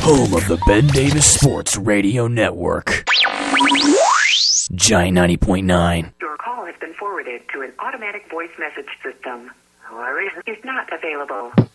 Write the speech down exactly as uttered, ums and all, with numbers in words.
home of the Ben Davis Sports Radio Network. Giant ninety point nine. Your call has been forwarded to an automatic voice message system. Or is not available.